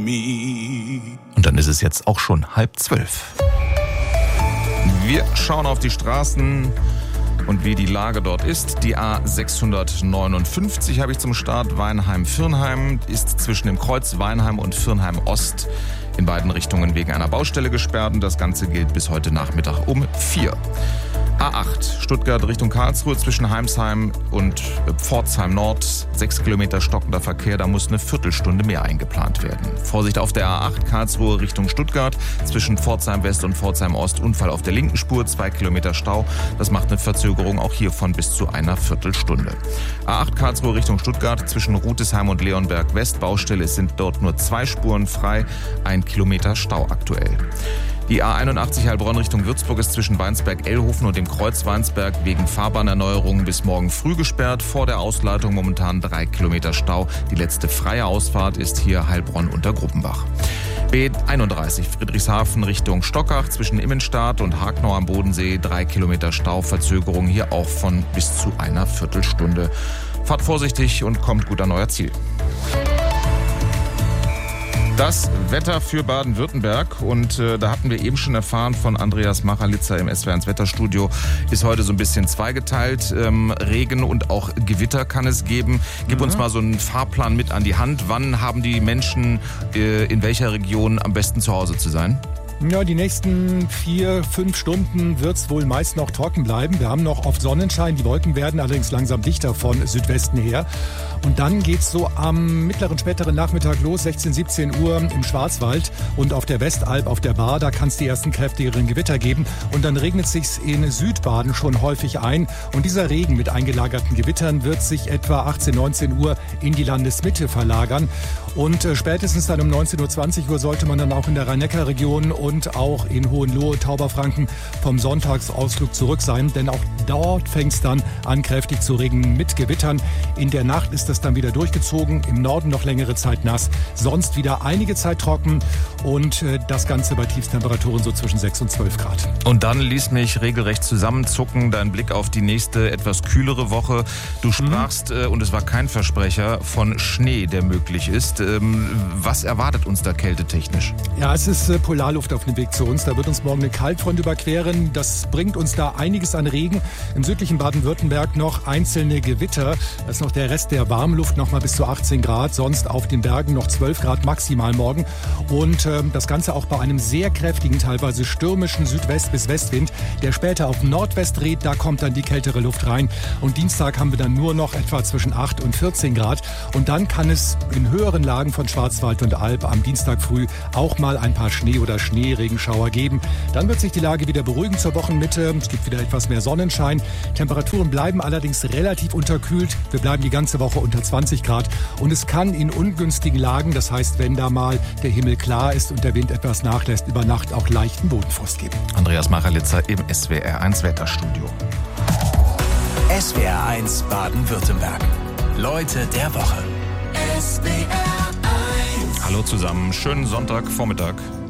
me. Und dann ist es jetzt auch schon 11:30. Wir schauen auf die Straßen und wie die Lage dort ist. Die A659 habe ich zum Start. Weinheim-Virnheim ist zwischen dem Kreuz Weinheim und Virnheim-Ost in beiden Richtungen wegen einer Baustelle gesperrt. Und das Ganze gilt bis heute Nachmittag um 4. A8 Stuttgart Richtung Karlsruhe zwischen Heimsheim und Pforzheim Nord. 6 Kilometer stockender Verkehr, da muss eine Viertelstunde mehr eingeplant werden. Vorsicht auf der A8 Karlsruhe Richtung Stuttgart zwischen Pforzheim West und Pforzheim Ost. Unfall auf der linken Spur, 2 Kilometer Stau. Das macht eine Verzögerung auch hier von bis zu einer Viertelstunde. A8 Karlsruhe Richtung Stuttgart zwischen Rutesheim und Leonberg West. Baustelle, es sind dort nur 2 Spuren frei. 1 Kilometer Stau aktuell. Die A81 Heilbronn Richtung Würzburg ist zwischen Weinsberg-Ellhofen und dem Kreuz Weinsberg wegen Fahrbahnerneuerungen bis morgen früh gesperrt. Vor der Ausleitung momentan 3 Kilometer Stau. Die letzte freie Ausfahrt ist hier Heilbronn unter Gruppenbach. B31 Friedrichshafen Richtung Stockach zwischen Immenstadt und Hagnau am Bodensee. 3 Kilometer Stau, Verzögerung hier auch von bis zu einer Viertelstunde. Fahrt vorsichtig und kommt gut an euer Ziel. Das Wetter für Baden-Württemberg und da hatten wir eben schon erfahren von Andreas Machalitzer im SWR1 Wetterstudio, ist heute so ein bisschen zweigeteilt. Regen und auch Gewitter kann es geben. Gib uns mal so einen Fahrplan mit an die Hand. Wann haben die Menschen in welcher Region am besten zu Hause zu sein? Ja, die nächsten 4-5 Stunden wird es wohl meist noch trocken bleiben. Wir haben noch oft Sonnenschein. Die Wolken werden allerdings langsam dichter von Südwesten her. Und dann geht's so am mittleren, späteren Nachmittag los, 16, 17 Uhr im Schwarzwald und auf der Westalb, auf der Baar. Da kann es die ersten kräftigeren Gewitter geben. Und dann regnet es sich in Südbaden schon häufig ein. Und dieser Regen mit eingelagerten Gewittern wird sich etwa 18, 19 Uhr in die Landesmitte verlagern. Und spätestens dann um 19.20 Uhr sollte man dann auch in der Rhein-Neckar-Region und auch in Hohenlohe, Tauberfranken vom Sonntagsausflug zurück sein. Denn auch dort fängt es dann an, kräftig zu regnen mit Gewittern. In der Nacht ist das dann wieder durchgezogen. Im Norden noch längere Zeit nass. Sonst wieder einige Zeit trocken. Und das Ganze bei Tiefstemperaturen so zwischen 6 und 12 Grad. Und dann ließ mich regelrecht zusammenzucken dein Blick auf die nächste, etwas kühlere Woche. Du sprachst, und es war kein Versprecher, von Schnee, der möglich ist. Was erwartet uns da kältetechnisch? Ja, es ist Polarluft auf dem Weg zu uns. Da wird uns morgen eine Kaltfront überqueren. Das bringt uns da einiges an Regen. Im südlichen Baden-Württemberg noch einzelne Gewitter. Da ist noch der Rest der Warmluft, noch mal bis zu 18 Grad. Sonst auf den Bergen noch 12 Grad maximal morgen. Und das Ganze auch bei einem sehr kräftigen, teilweise stürmischen Südwest- bis Westwind, der später auf Nordwest dreht. Da kommt dann die kältere Luft rein. Und Dienstag haben wir dann nur noch etwa zwischen 8 und 14 Grad. Und dann kann es in höheren Lagen von Schwarzwald und Alb am Dienstag früh auch mal ein paar Schnee- oder Schneeregenschauer geben. Dann wird sich die Lage wieder beruhigen zur Wochenmitte. Es gibt wieder etwas mehr Sonnenschein. Temperaturen bleiben allerdings relativ unterkühlt. Wir bleiben die ganze Woche unter 20 Grad. Und es kann in ungünstigen Lagen, das heißt, wenn da mal der Himmel klar ist und der Wind etwas nachlässt, über Nacht auch leichten Bodenfrost geben. Andreas Machalitzer im SWR1 Wetterstudio. SWR1 Baden-Württemberg. Leute der Woche. SWR1. Hallo zusammen, schönen Sonntagvormittag.